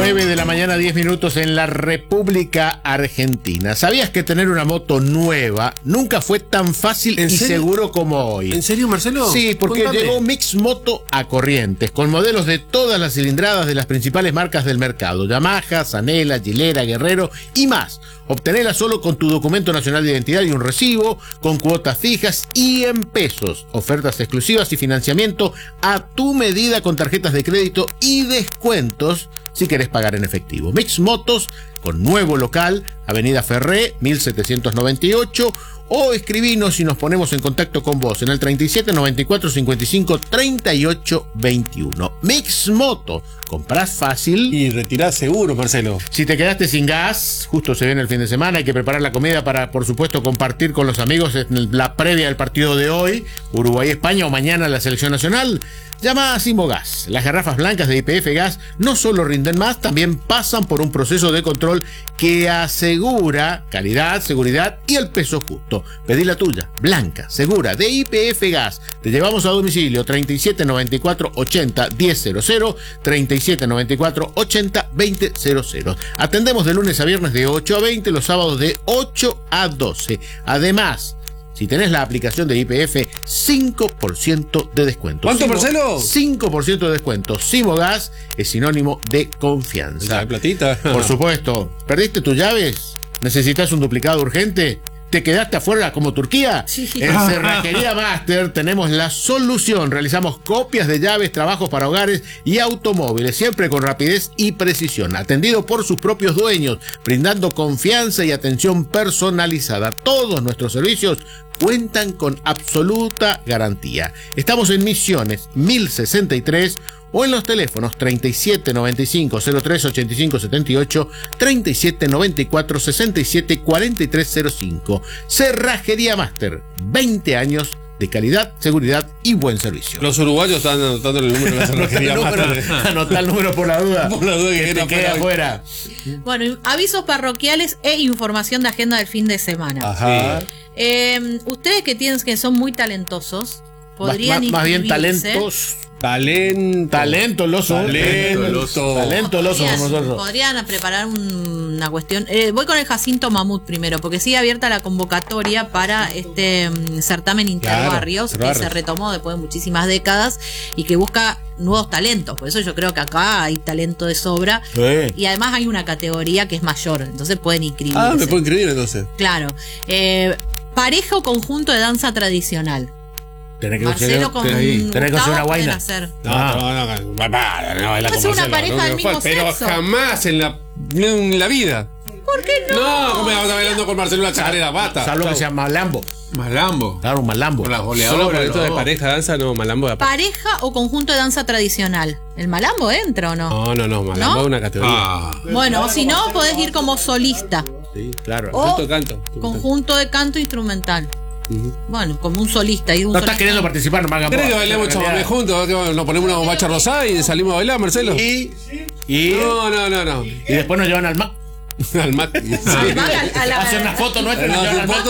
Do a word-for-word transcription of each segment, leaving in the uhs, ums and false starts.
nueve de la mañana, diez minutos en la República Argentina. ¿Sabías que tener una moto nueva nunca fue tan fácil y serio? seguro como hoy? ¿En serio, Marcelo? Sí, porque Contame. llegó Mix Moto a Corrientes, con modelos de todas las cilindradas de las principales marcas del mercado: Yamaha, Zanela, Gilera, Guerrero y más. Obtenela solo con tu documento nacional de identidad y un recibo, con cuotas fijas y en pesos. Ofertas exclusivas y financiamiento a tu medida con tarjetas de crédito y descuentos si querés pagar en efectivo. Mix Motos, con nuevo local, Avenida Ferré, mil setecientos noventa y ocho, o escribinos y nos ponemos en contacto con vos en el treinta y siete, noventa y cuatro, cincuenta y cinco, treinta y ocho, veintiuno. Mix Moto, comprás fácil Y retirás seguro, Marcelo. si te quedaste sin gas, justo se viene el fin de semana, hay que preparar la comida para, por supuesto, compartir con los amigos en la previa del partido de hoy, Uruguay-España, o mañana la selección nacional. Llama a Simogas. Las garrafas blancas de Y P F Gas no solo rinden más, también pasan por un proceso de control que asegura calidad, seguridad y el peso justo. Pedí la tuya, blanca, segura, de Y P F Gas. Te llevamos a domicilio treinta y siete, noventa y cuatro, ochenta, diez cero cero, treinta y siete, noventa y cuatro, ochenta, veinte cero cero. Atendemos de lunes a viernes de ocho a veinte, los sábados de ocho a doce. Además, si tenés la aplicación de Y P F, cinco por ciento de descuento. ¿Cuánto, Simo- Marcelo? cinco por ciento de descuento. Simogas es sinónimo de confianza. ¿La platita? Por supuesto. ¿Perdiste tus llaves? ¿Necesitas un duplicado urgente? ¿Te quedaste afuera como Turquía? Sí. En Cerrajería Master tenemos la solución. Realizamos copias de llaves, trabajos para hogares y automóviles, siempre con rapidez y precisión. Atendido por sus propios dueños, brindando confianza y atención personalizada. Todos nuestros servicios cuentan con absoluta garantía. Estamos en Misiones mil sesenta y tres o en los teléfonos treinta y siete, noventa y cinco, cero tres, ochenta y cinco, setenta y ocho, treinta y siete, noventa y cuatro, sesenta y siete, cuarenta y tres cero cinco. Cerrajería Master, veinte años de calidad, seguridad y buen servicio. Los uruguayos están anotando el número de la cerrajería Master. Anotá el número por la duda. Por la duda que que te queda quede afuera. afuera. Bueno, avisos parroquiales e información de agenda del fin de semana. Ajá. Eh, ustedes que tienen que son muy talentosos, podrían más, más bien inscribirse. talentos. Talento. Talento, loso. Talento. Talento, loso Podrían, como nosotros. podrían preparar un- una cuestión. Eh, voy con el Jacinto Mamut primero, porque sigue abierta la convocatoria para este mm, certamen interbarrios, Claro, que interbarrios. se retomó después de muchísimas décadas y que busca nuevos talentos. Por eso yo creo que acá hay talento de sobra. Sí. Y además hay una categoría que es mayor, entonces pueden inscribirse. Ah, me puedo inscribir entonces. Claro. Eh, pareja o conjunto de danza tradicional. Tenés que Marcelo con tenés que hacer Gustavo una pueden guaina. hacer. No, Ah. no, no, no, no, no, no, bailar Puede con ser una Marcelo, pareja no, del no, mismo pero sexo. jamás en la, en la vida. ¿Por qué no? No, ¿cómo me vas a estar bailando con Marcelo una chacarera bata? Salvo que sea malambo. Malambo. Claro, un malambo. Con las Solo goleadoras. por esto de no. pareja danza, no, malambo de aparte. Pareja o conjunto de danza tradicional. ¿El malambo entra o no? No, no, no, malambo ¿No? es una categoría. Ah. Bueno, o si no, podés ir como solista. Sí, Claro. O Conjunto de canto. conjunto de canto instrumental. Bueno, como un solista. Ir un No estás solista. queriendo participar, no me hagas ¿Querés que por- bailemos en chamamé realidad. juntos? Nos ponemos una bombacha rosada y salimos a bailar, Marcelo. Y, y, No, no, no, no. y después nos llevan al mar. Al mate. Al mar, al- a la- Hacen una foto nuestra y nos No, llevan al un mar. foto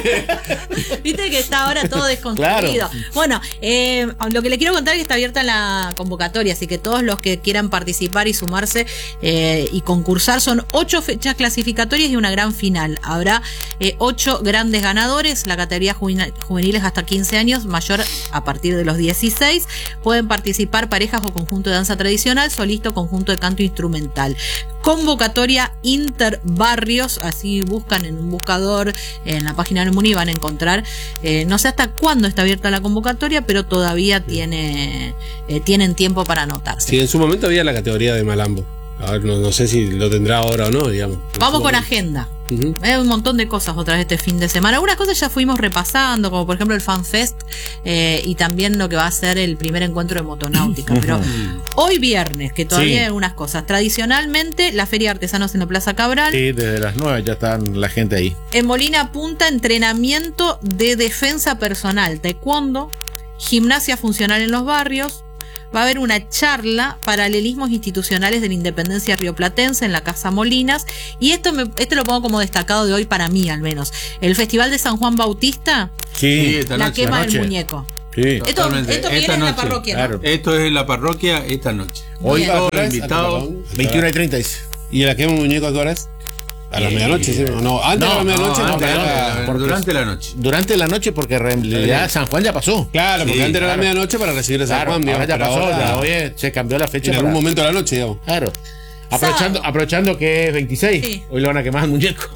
y- Viste que está ahora todo desconstruido. Claro. Bueno, eh, lo que le quiero contar es que está abierta la convocatoria, así que todos los que quieran participar y sumarse eh, y concursar, son ocho fechas clasificatorias y una gran final. Habrá eh, ocho grandes ganadores, la categoría juvenil- juveniles hasta quince años, mayor a partir de los dieciséis. Pueden participar parejas o conjunto de danza tradicional, solista o conjunto de canto instrumental. Convocatoria Interbarrios, así buscan en un buscador, en la página del Muni van a encontrar, eh, no sé hasta cuándo está abierta la convocatoria, pero todavía tiene eh, tienen tiempo para anotarse. Sí, en su momento había la categoría de malambo. A ver, no, no sé si lo tendrá ahora o no, digamos. Vamos con agenda. Ujú. Hay un montón de cosas otra vez este fin de semana. Algunas cosas ya fuimos repasando, como por ejemplo el FanFest eh, y también lo que va a ser el primer encuentro de motonáutica. Pero hoy viernes, que todavía Sí. hay algunas cosas. Tradicionalmente, la Feria de Artesanos en la Plaza Cabral. Sí, desde las nueve ya están la gente ahí. En Molina Punta, entrenamiento de defensa personal, taekwondo, gimnasia funcional en los barrios. Va a haber una charla, paralelismos institucionales de la independencia rioplatense en la Casa Molinas. Y esto me, este lo pongo como destacado de hoy para mí, al menos. El Festival de San Juan Bautista, Sí, esta la noche. quema noche. del muñeco. Sí. Esto, Totalmente. esto Esta viene en la noche. parroquia, ¿no? Claro. Esto es en la parroquia esta noche. Hoy Bien. a Todos qué hora los es? invitados. veintiuna y treinta dice. ¿Y la quema muñeco a qué hora es? A la Eh, medianoche, ¿sí? No, antes no, de la medianoche. no, porque perdón, era- porque- durante la noche. Durante la noche, porque en realidad San Juan ya pasó. Claro, porque Sí, antes era la claro. medianoche para recibir a San Claro, Juan, digamos, ahora ya pero pasó, ahora, ya, oye, se cambió la fecha. en para- algún momento de la noche, digamos. Claro. Aprovechando, Sábado. aprovechando que es veintiséis, Sí. hoy lo van a quemar al muñeco.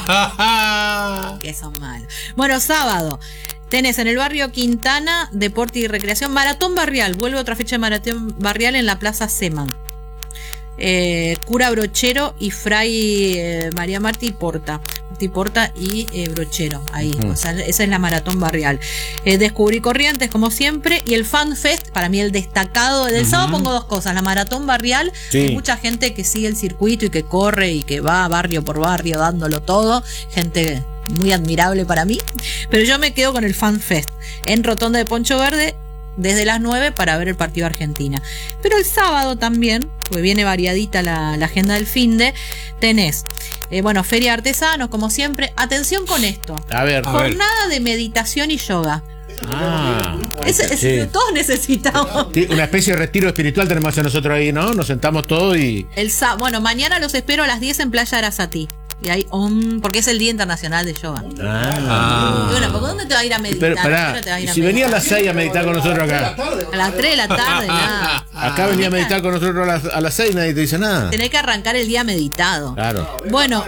Que son malos. Bueno, sábado. Tenés en el barrio Quintana, Deporte y Recreación, Maratón Barrial. Vuelve otra fecha de Maratón Barrial en la Plaza Seman. Eh, Cura Brochero y Fray eh, María Martí Porta. Martí Porta y eh, Brochero. Ahí. Ujú. O sea, esa es la Maratón Barrial. Eh, Descubrí Corrientes, como siempre. Y el Fan Fest, para mí el destacado. Del sábado pongo dos cosas. La Maratón Barrial. Sí. Hay mucha gente que sigue el circuito y que corre y que va barrio por barrio dándolo todo. Gente muy admirable para mí. Pero yo me quedo con el Fan Fest en Rotonda de Poncho Verde desde las nueve para ver el partido Argentina. Pero el sábado también, pues viene variadita la, la agenda del finde, tenés, eh, bueno, Feria de Artesanos, como siempre. Atención con esto. A ver. A ver. Jornada de meditación y yoga. Ah, Es, es- sí. Todos necesitamos. Sí, una especie de retiro espiritual tenemos hacia nosotros ahí, ¿no? Nos sentamos todos y. El sá- bueno, mañana los espero a las diez en Playa Arasatí. Y ahí, um, porque es el Día Internacional de Yoga. Ah. Y bueno, ¿por dónde te vas a ir a meditar? Pero ¿A qué pará, hora te vas a ir y a si venía a meditar? las seis a meditar con nosotros acá. A las tres de la tarde, nada. Acá venía a meditar con nosotros a las, a las seis, nadie te dice nada. Tenés que arrancar el día meditado. Claro. Bueno,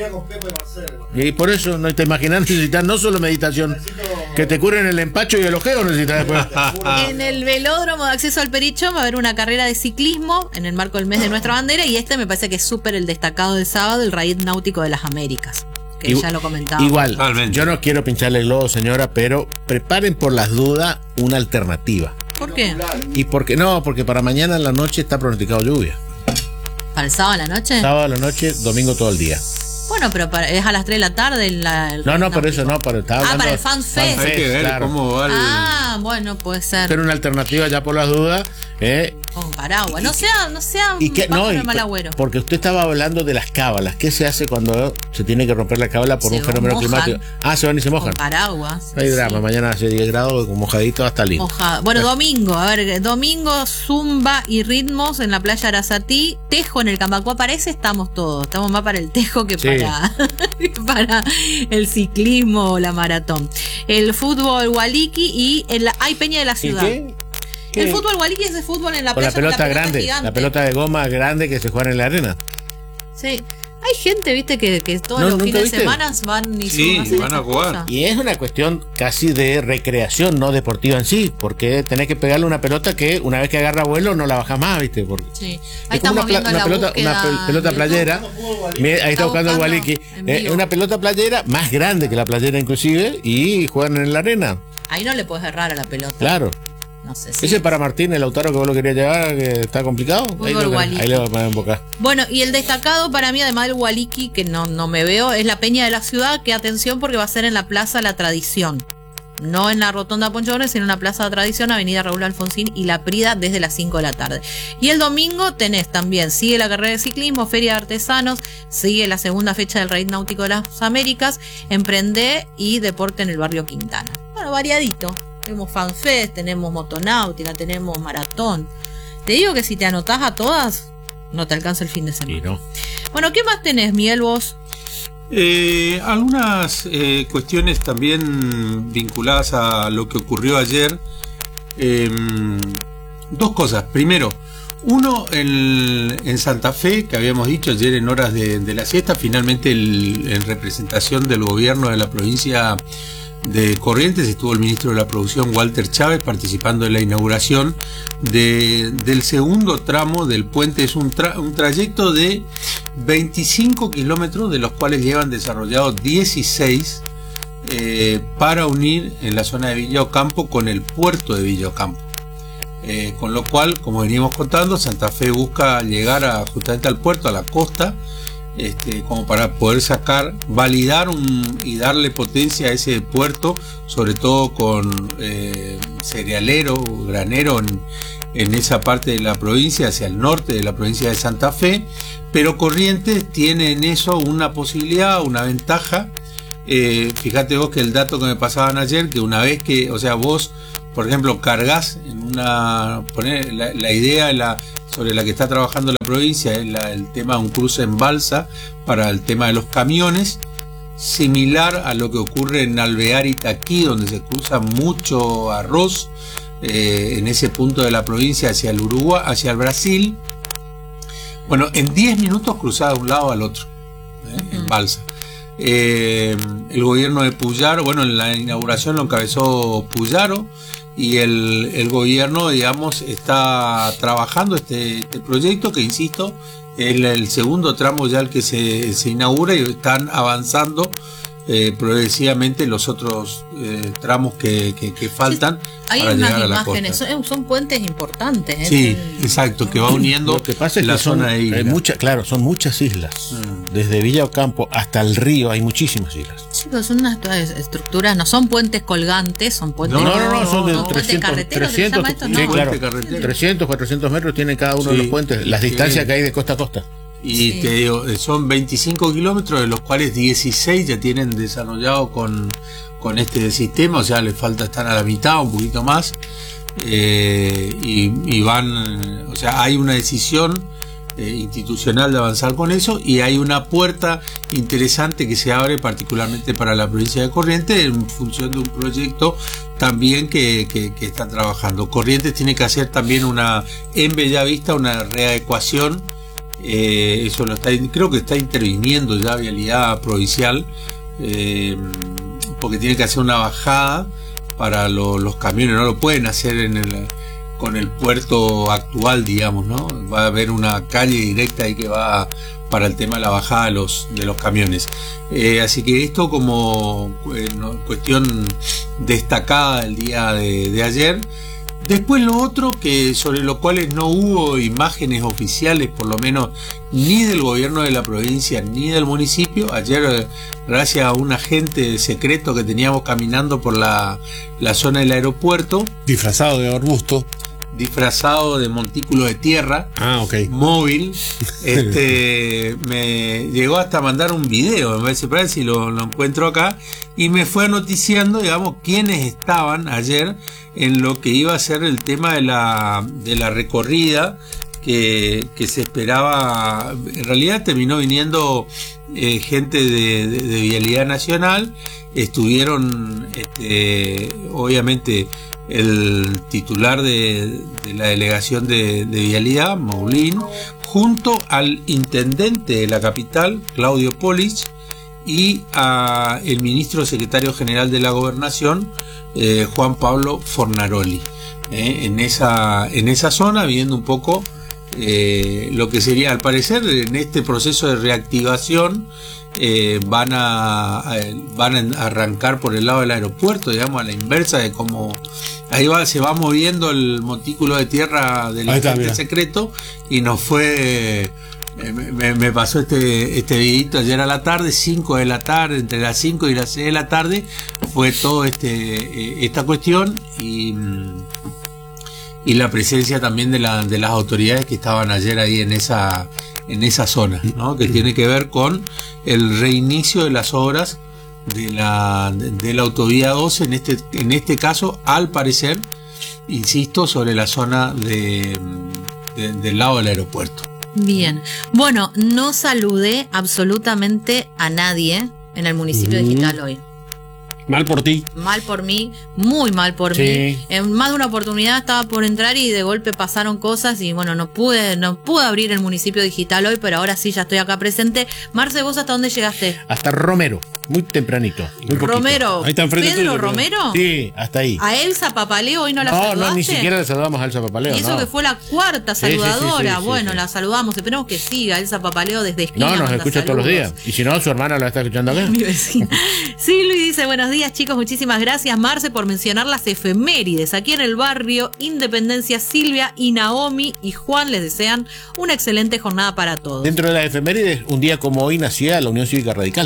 Y por eso no te imaginas necesitas no solo meditación, que te curen el empacho y el ojeo necesitas después. en el velódromo de acceso al Perichón va a haber una carrera de ciclismo en el marco del mes de nuestra bandera y este me parece que es súper el destacado del sábado, el Raid Náutico de las Américas, que Igu- ya lo comentaba. Igual, Totalmente. yo no quiero pincharle el globo, señora, pero preparen por las dudas una alternativa. ¿Por qué? ¿Y por qué no? Porque para mañana en la noche está pronosticado lluvia. ¿Para el sábado a la noche? Sábado a la noche, domingo todo el día. Bueno, pero para- es a las tres de la tarde. La, el No, no, Raid por eso Náutico. no, pero estaba Ah, hablando- para el Fan Fest. Hay que ver claro. cómo va el. Ah, bueno, puede ser. Pero una alternativa ya por las dudas. ¿eh? Con paraguas. No sea, no sea Y que, no, pájaro y- de mal agüero. porque usted estaba hablando de las cábalas. ¿Qué se hace cuando se tiene que romper la cábala por Se un fenómeno mojan. climático? Ah, se van y se mojan. Con paraguas. No hay sí. drama, mañana hace diez grados, con mojadito hasta lindo. Mojada. Bueno, domingo, a ver, domingo, zumba y ritmos en la playa Arasatí, tejo en el Cambacuá, para ese estamos todos, estamos más para el tejo que Sí. para, para el ciclismo o la maratón. El fútbol Waliki y el, hay Peña de la ¿Y Ciudad. qué? ¿Qué? El fútbol Waliki es de fútbol en la Con playa la pelota grande, gigante. la pelota de goma grande que se juega en la arena. Sí. Hay gente, viste, que, que todos No, los ¿nunca fines viste? de semana van y Sí, hacen van a esas jugar. cosas. Y es una cuestión casi de recreación, no deportiva en sí, porque tenés que pegarle una pelota que una vez que agarra vuelo no la bajas más, ¿viste? Porque Sí. es Ahí como estamos una, pla- viendo una la pelota, búsqueda una pel- pelota en playera. Mira, ahí está, Está buscando el buscando Waliki. en Eh, vivo. una pelota playera más grande que la playera inclusive y juegan en la arena. Ahí no le puedes errar a la pelota. Claro. No sé si. Ese para Martín, el Lautaro que vos lo querías llevar, que está complicado. Ahí Fútbol lo, Waliki. ahí le vamos a embocar. Bueno, y el destacado para mí, además del Waliki, que no, no me veo, es la Peña de la Ciudad, que atención porque va a ser en la Plaza La Tradición. No en la Rotonda Poncho Verde, sino en la Plaza La Tradición, Avenida Raúl Alfonsín y La Prida desde las cinco de la tarde. Y el domingo tenés también, sigue la carrera de ciclismo, Feria de Artesanos, sigue la segunda fecha del Raid Náutico de las Américas, Emprende y Deporte en el barrio Quintana. Bueno, variadito. Tenemos FanFest, tenemos Motonáutica, tenemos Maratón. Te digo que si te anotás a todas, no te alcanza el fin de semana. Y no. Bueno, ¿qué más tenés, Miel, vos? Eh, algunas eh, cuestiones también vinculadas a lo que ocurrió ayer. Eh, dos cosas. Primero, uno en, en Santa Fe, que habíamos dicho ayer en horas de, de la siesta, finalmente el, en representación del gobierno de la provincia de Corrientes estuvo el ministro de la Producción Walter Chávez participando en la inauguración de, del segundo tramo del puente. Es un, tra, un trayecto de veinticinco kilómetros, de los cuales llevan desarrollados dieciséis eh, para unir en la zona de Villa Ocampo con el puerto de Villa Ocampo. Eh, con lo cual, como venimos contando, Santa Fe busca llegar a, justamente al puerto, a la costa, Este, como para poder sacar, validar un, y darle potencia a ese puerto, sobre todo con eh, cerealero, granero en, en esa parte de la provincia, hacia el norte de la provincia de Santa Fe. Pero Corrientes tiene en eso una posibilidad, una ventaja. Eh, fíjate vos que el dato que me pasaban ayer, que una vez que, o sea, vos, por ejemplo, cargas en una, poner la, la idea, la sobre la que está trabajando la provincia es la, el tema de un cruce en balsa para el tema de los camiones, similar a lo que ocurre en Alvear y Taquí, donde se cruza mucho arroz eh, en ese punto de la provincia hacia el Uruguay, hacia el Brasil. Bueno, en diez minutos cruzada de un lado al otro, ¿eh? En balsa. Eh, el gobierno de Puyaro, bueno, en la inauguración lo encabezó Puyaro, y el, el gobierno, digamos, está trabajando este, este proyecto que, insisto, es el segundo tramo ya el que se, se inaugura, y están avanzando eh, progresivamente los otros eh, tramos que, que, que faltan. Hay para unas llegar a la imágenes, costa. son, son puentes importantes. ¿eh? Sí, El- exacto, que va uniendo Lo que pasa es la que son, zona de isla. hay mucha, claro, son muchas islas. Mm. Desde Villa Ocampo hasta el río hay muchísimas islas. Sí, pero son unas todas estructuras, no son puentes colgantes, son puentes. No, No, no, no, son de puentes trescientos, carreteros, ¿se trescientos, llama esto? sí, No. claro, Puente carretero. trescientos, cuatrocientos metros tienen cada uno Sí, de los puentes, las sí. distancias que hay de costa a costa. Y Sí. te digo, eh, son veinticinco kilómetros, de los cuales dieciséis ya tienen desarrollado con, con este sistema, o sea, le falta estar a la mitad, un poquito más, eh, y, y van, o sea, hay una decisión eh, institucional de avanzar con eso, y hay una puerta interesante que se abre particularmente para la provincia de Corrientes en función de un proyecto también que, que, que están trabajando. Corrientes tiene que hacer también una, en Bellavista, una readecuación. Eh, eso lo está, creo que está interviniendo ya Vialidad Provincial, eh, porque tiene que hacer una bajada para lo- los camiones, no lo pueden hacer en el, con el puerto actual, digamos, ¿no? Va a haber una calle directa ahí que va para el tema de la bajada de los, de los camiones. Eh, así que esto como eh, no, cuestión destacada del día de, de ayer. Después lo otro, que sobre lo cual no hubo imágenes oficiales, por lo menos ni del gobierno de la provincia ni del municipio. Ayer, eh, gracias a un agente secreto que teníamos caminando por la, la zona del aeropuerto, Disfrazado de arbusto. disfrazado de montículo de tierra, Ah, ok. móvil, este me llegó hasta mandar un video, me parece, para ver si lo, lo encuentro acá, y me fue noticiando, digamos, quiénes estaban ayer en lo que iba a ser el tema de la, de la recorrida que, que se esperaba. En realidad terminó viniendo eh, gente de, de, de Vialidad Nacional, estuvieron este, obviamente el titular de, de la delegación de, de Vialidad, Maulín, junto al intendente de la capital, Claudio Polich, y a el ministro secretario general de la Gobernación, eh, Juan Pablo Fornaroli, eh, en esa en esa zona, viendo un poco eh, lo que sería, al parecer, en este proceso de reactivación. Eh, van a, a van a arrancar por el lado del aeropuerto, digamos, a la inversa de cómo ahí va, se va moviendo el montículo de tierra del Ahí está, agente mira. secreto, y nos fue eh, me, me pasó este este videito ayer a la tarde, cinco de la tarde, entre las cinco y las seis de la tarde fue todo este eh, esta cuestión, y mm, y la presencia también de, la, de las autoridades que estaban ayer ahí en esa en esa zona, ¿no? Que tiene que ver con el reinicio de las obras de la de, de la autovía doce, en este en este caso, al parecer, insisto, sobre la zona de, de- del lado del aeropuerto. Bien. Bueno, no saludé absolutamente a nadie en el municipio Mm. digital hoy. Mal por ti. Mal por mí, muy mal por Sí. mí. En más de una oportunidad estaba por entrar y de golpe pasaron cosas y bueno, no pude, no pude abrir el municipio digital hoy, pero ahora sí ya estoy acá presente. Marce, ¿vos hasta dónde llegaste? Hasta Romero, muy tempranito. Muy poquito. Romero. Ahí está enfrente ¿Pedro tuyo, creo. Romero? Sí, hasta ahí. ¿A Elsa Papaleo hoy no la No, saludaste? no, ni siquiera le saludamos a Elsa Papaleo. Y eso no. que fue la cuarta Sí, sí, sí, saludadora. sí, sí, bueno, sí. la saludamos. Esperemos que siga Elsa Papaleo desde esquina. No, nos manda escucha todos los saludos. días. Y si no, su hermana la está escuchando acá. Mi vecina. Sí, Luis dice, buenos días chicos, muchísimas gracias Marce por mencionar las efemérides. Aquí en el barrio Independencia, Silvia y Naomi y Juan les desean una excelente jornada para todos. Dentro de las efemérides, un día como hoy nacía la Unión Cívica Radical.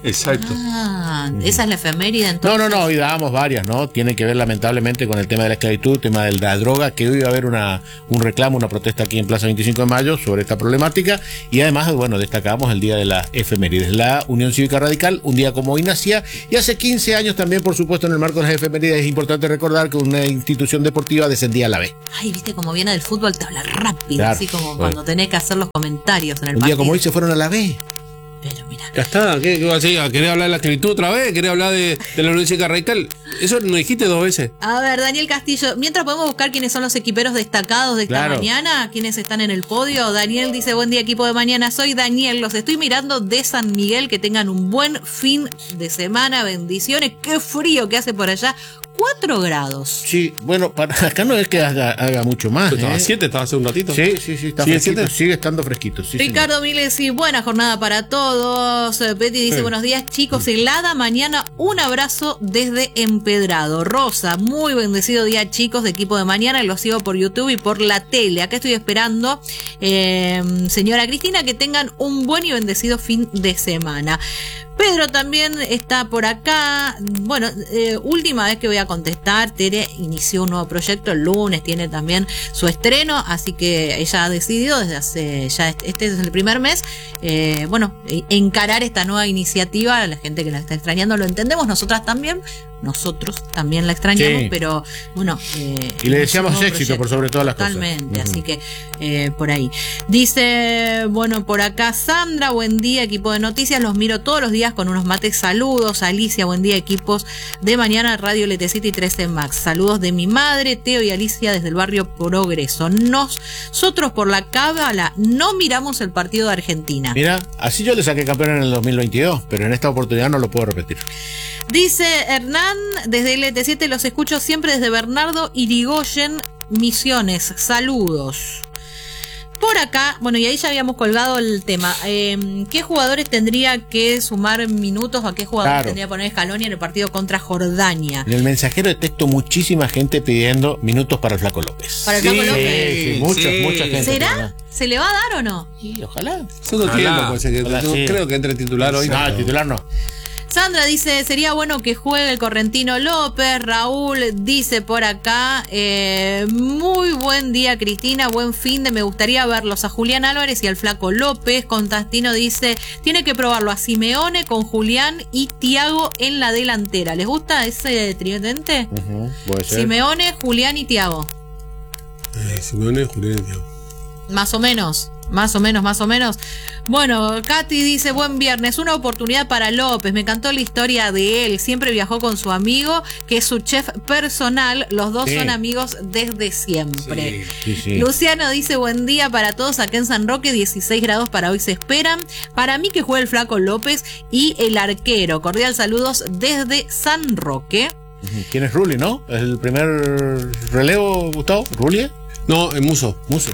Exacto. Ah, esa es la efeméride entonces. No, no, no, hoy dábamos varias, ¿no? Tiene que ver lamentablemente con el tema de la esclavitud, el tema de la droga, que hoy va a haber una, un reclamo, una protesta aquí en Plaza veinticinco de Mayo sobre esta problemática, y además, bueno, destacamos el día de la efemérides. La Unión Cívica Radical, un día como hoy nacía, y hace quince años también, por supuesto, en el marco de las efemérides, es importante recordar que una institución deportiva descendía a la B. Ay, viste, como viene del fútbol, te habla rápido, Claro, así como bueno. cuando tenés que hacer los comentarios en el Un partido. día como hoy se fueron a la B. Pero mira. Ya está, ¿qué, qué vas a decir? ¿Querés hablar de la esclavitud otra vez? ¿Querés hablar de, de la Unión Cívica Radical? Eso no dijiste dos veces. A ver, Daniel Castillo, mientras podemos buscar quiénes son los equiperos destacados de esta Claro. mañana, quiénes están en el podio. Daniel dice, buen día equipo de mañana, soy Daniel, los estoy mirando de San Miguel, que tengan un buen fin de semana, bendiciones, qué frío que hace por allá, cuatro grados. Sí, bueno, para acá no es que haga, haga mucho más. Pues estaba ¿eh? siete, estaba hace un ratito. Sí, sí, sí, está ¿Sigue fresquito, siete? sigue estando fresquito. Sí, Ricardo Milesi, buena jornada para todos. Eh, Betty dice, Sí. buenos días chicos, helada mañana, un abrazo desde Empedrado. Rosa, muy bendecido día chicos de equipo de mañana, los sigo por YouTube y por la tele. Acá estoy esperando, eh, señora Cristina, que tengan un buen y bendecido fin de semana. Pedro también está por acá. Bueno, eh, última vez que voy a contestar. Tere inició un nuevo proyecto el lunes, tiene también su estreno, así que ella ha decidido desde hace ya este, este es el primer mes, eh, bueno, encarar esta nueva iniciativa. A la gente que la está extrañando lo entendemos, nosotras también, nosotros también la extrañamos, Sí. pero bueno. Eh, Y le deseamos es un nuevo éxito proyecto. por sobre todas las Totalmente, cosas. así que eh, por ahí. Dice, bueno, por acá Sandra, buen día equipo de noticias, los miro todos los días con unos mates, saludos. Alicia, buen día equipos de mañana, Radio L T City trece Max, saludos de mi madre, Teo y Alicia desde el barrio Progreso. Nosotros por la cábala no miramos el partido de Argentina. Mira, así yo le saqué campeón en el dos mil veintidós, pero en esta oportunidad no lo puedo repetir. Dice Hernán, desde L T siete los escucho siempre desde Bernardo Irigoyen, Misiones, saludos. Por acá, bueno, y ahí ya habíamos colgado el tema. Eh, ¿Qué jugadores tendría que sumar minutos o a qué jugadores Claro. tendría que poner Scaloni en el partido contra Jordania? En el mensajero de texto muchísima gente pidiendo minutos para el Flaco López. Para el Sí, Flaco López. Sí, sí, mucha, sí. mucha gente. ¿Será? ¿Se le va a dar o no? Sí, ojalá. Segundo Ojalá. tiempo, puede ser que- Ojalá, no sí. creo que entre titular hoy. No, el titular no. Sandra dice, sería bueno que juegue el Correntino López. Raúl dice por acá, eh, muy buen día Cristina, buen fin de, me gustaría verlos a Julián Álvarez y al Flaco López. Constantino dice, tiene que probarlo a Simeone con Julián y Tiago en la delantera. ¿Les gusta ese tridente? Ujú, puede ser. Simeone, Julián y Tiago. Eh, Simeone, Julián y Thiago. Más o menos, más o menos, más o menos. Bueno, Katy dice, buen viernes, una oportunidad para López, me encantó la historia de él, siempre viajó con su amigo, que es su chef personal, los dos Sí. son amigos desde siempre. Sí, sí. Luciano dice, buen día para todos acá en San Roque, dieciséis grados para hoy se esperan. Para mí que juegue el Flaco López y el arquero. Cordial saludos desde San Roque. Ujú. ¿Quién es Rulli, no? ¿Es el primer relevo, Gustavo? ¿Rulli? No, en Muso. Muso.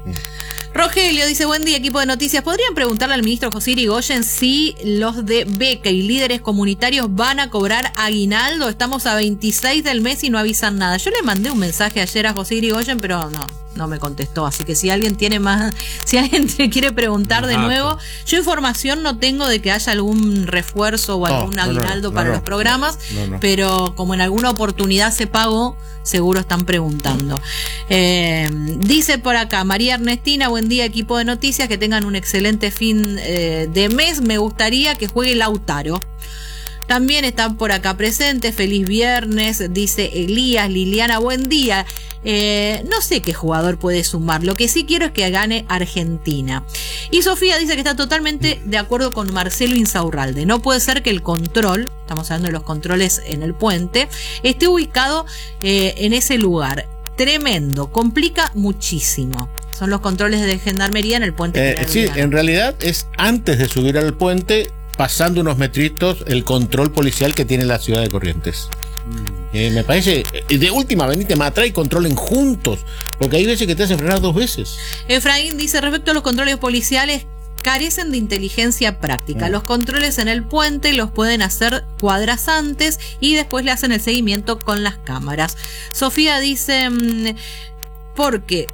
Rogelio dice, buen día equipo de noticias, ¿podrían preguntarle al ministro José Irigoyen si los de beca y líderes comunitarios van a cobrar aguinaldo? Estamos a veintiséis del mes y no avisan nada. Yo le mandé un mensaje ayer a José Irigoyen, pero no, no me contestó, así que si alguien tiene más, si alguien te quiere preguntar de Ajá, nuevo, yo información no tengo de que haya algún refuerzo o No, algún no, no, aguinaldo no, para no, los programas, no, no. pero como en alguna oportunidad se pagó, seguro están preguntando. Eh, dice por acá María Ernestina, buen día equipo de noticias, que tengan un excelente fin eh, de mes, me gustaría que juegue Lautaro. También están por acá presentes, feliz viernes, dice Elías, Liliana, buen día. Eh, no sé qué jugador puede sumar, lo que sí quiero es que gane Argentina. Y Sofía dice que está totalmente de acuerdo con Marcelo Insaurralde. No puede ser que el control, estamos hablando de los controles en el puente, esté ubicado eh, en ese lugar. Tremendo, complica muchísimo. Son los controles de gendarmería en el puente. Eh, General sí, Belgrano. en realidad es antes de subir al puente, pasando unos metritos, el control policial que tiene la ciudad de Corrientes. Eh, me parece, eh, de última, venite más atrás y controlen juntos, porque hay veces que te hacen frenar dos veces. Efraín dice, respecto a los controles policiales, carecen de inteligencia práctica. Los controles en el puente los pueden hacer cuadras antes y después le hacen el seguimiento con las cámaras. Sofía dice, mm, porque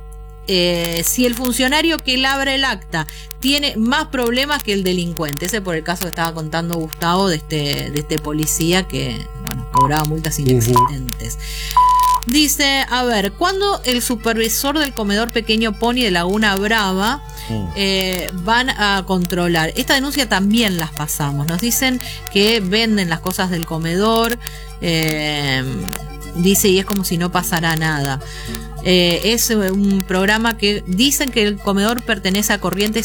eh, si el funcionario que labra el acta tiene más problemas que el delincuente. Ese por el caso que estaba contando Gustavo de este, de este policía que, bueno, cobraba multas inexistentes. Uh-huh. Dice, a ver, ¿cuándo el supervisor del comedor Pequeño Pony de Laguna Brava eh, van a controlar? Esta denuncia también las pasamos. Nos dicen que venden las cosas del comedor, eh, dice, y es como si no pasara nada. Eh, es un programa que dicen que el comedor pertenece a Corrientes